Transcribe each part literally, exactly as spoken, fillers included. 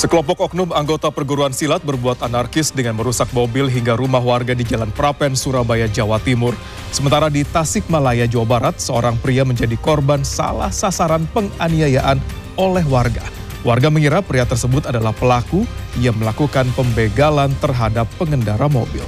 Sekelompok oknum anggota perguruan silat berbuat anarkis dengan merusak mobil hingga rumah warga di Jalan Prapen, Surabaya, Jawa Timur. Sementara di Tasikmalaya, Jawa Barat, seorang pria menjadi korban salah sasaran penganiayaan oleh warga. Warga mengira pria tersebut adalah pelaku yang melakukan pembegalan terhadap pengendara mobil.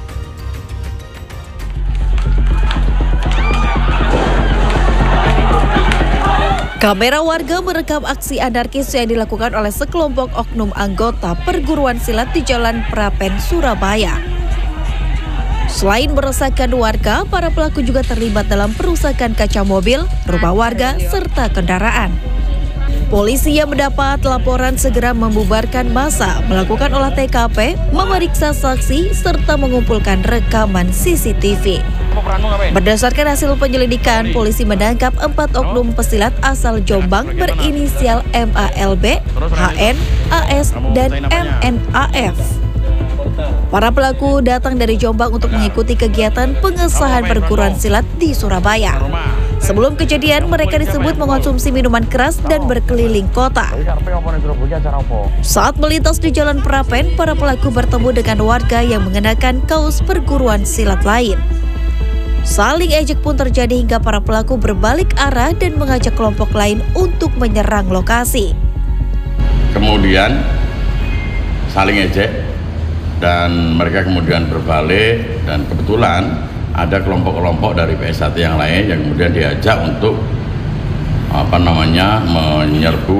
Kamera warga merekam aksi anarkis yang dilakukan oleh sekelompok oknum anggota perguruan silat di Jalan Prapen, Surabaya. Selain meresahkan warga, para pelaku juga terlibat dalam perusakan kaca mobil, rumah warga, serta kendaraan. Polisi yang mendapat laporan segera membubarkan massa, melakukan olah T K P, memeriksa saksi, serta mengumpulkan rekaman C C T V. Berdasarkan hasil penyelidikan, polisi menangkap empat oknum pesilat asal Jombang berinisial M A L B, H N, A S, dan M N A F. Para pelaku datang dari Jombang untuk mengikuti kegiatan pengesahan perguruan silat di Surabaya. Sebelum kejadian, mereka disebut mengonsumsi minuman keras dan berkeliling kota. Saat melintas di Jalan Prapen, para pelaku bertemu dengan warga yang mengenakan kaos perguruan silat lain. Saling ejek pun terjadi hingga para pelaku berbalik arah dan mengajak kelompok lain untuk menyerang lokasi. Kemudian saling ejek dan mereka kemudian berbalik, dan kebetulan ada kelompok-kelompok dari P S satu yang lain yang kemudian diajak untuk apa namanya menyerbu